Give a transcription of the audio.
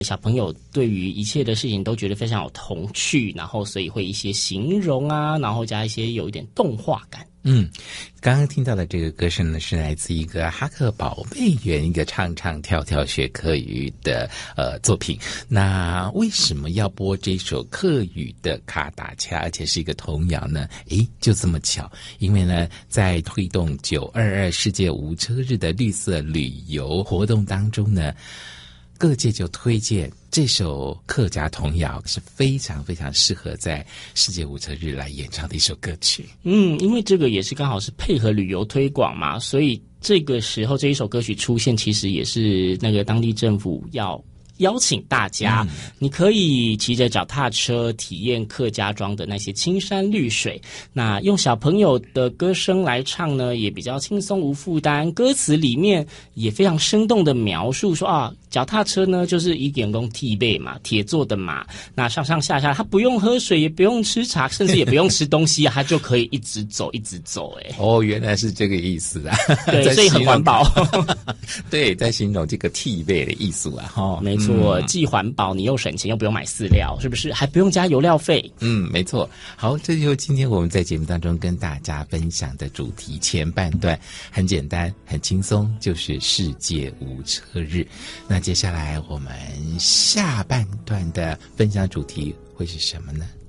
小朋友对于一切的事情都觉得非常有童趣，然后所以会一些形容啊，然后加一些有一点动画感。 刚刚听到的这个歌声呢，是来自一个哈克宝贝园一个唱唱跳跳学客语的作品。那为什么要播这首客语的卡达恰，而且是一个童谣呢？就这么巧，因为呢，在推动922世界无车日的绿色旅游活动当中呢，各界就推荐这首客家童谣是非常非常适合在世界无车日来演唱的一首歌曲。 因为这个也是刚好是配合旅游推广嘛，所以这个时候这一首歌曲出现，其实也是那个当地政府要邀请大家，你可以骑着脚踏车体验客家庄的那些青山绿水，那用小朋友的歌声来唱呢，也比较轻松无负担，歌词里面也非常生动的描述说脚踏车呢就是一点工替背嘛，铁做的马，那上上下下它不用喝水，也不用吃茶，甚至也不用吃东西它就可以一直走一直走。 原来是这个意思啊。 对，所以很环保。 对，在形容这个替背的意思啊。 没错，既环保你又省钱，又不用买饲料，是不是？还不用加油料费。 没错。好，这就是今天我们在节目当中跟大家分享的主题。前半段很简单很轻松，就是世界无车日。那接下来我们下半段的分享主题会是什么呢？